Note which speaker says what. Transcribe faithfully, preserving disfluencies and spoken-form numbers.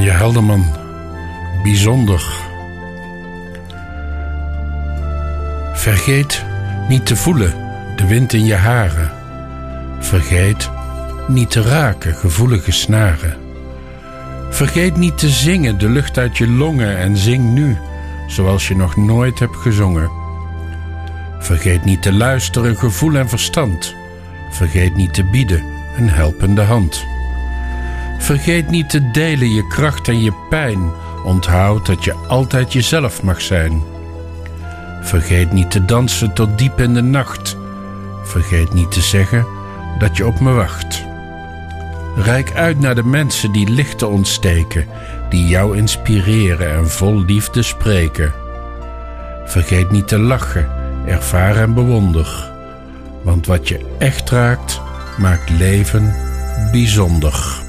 Speaker 1: Marije Helderman, bijzonder. Vergeet niet te voelen, de wind in je haren. Vergeet niet te raken, gevoelige snaren. Vergeet niet te zingen, de lucht uit je longen, en zing nu, zoals je nog nooit hebt gezongen. Vergeet niet te luisteren, gevoel en verstand. Vergeet niet te bieden, een helpende hand. Vergeet niet te delen je kracht en je pijn. Onthoud dat je altijd jezelf mag zijn. Vergeet niet te dansen tot diep in de nacht. Vergeet niet te zeggen dat je op me wacht. Reik uit naar de mensen die lichten ontsteken, die jou inspireren en vol liefde spreken. Vergeet niet te lachen, ervaar en bewonder. Want wat je echt raakt, maakt leven bijzonder.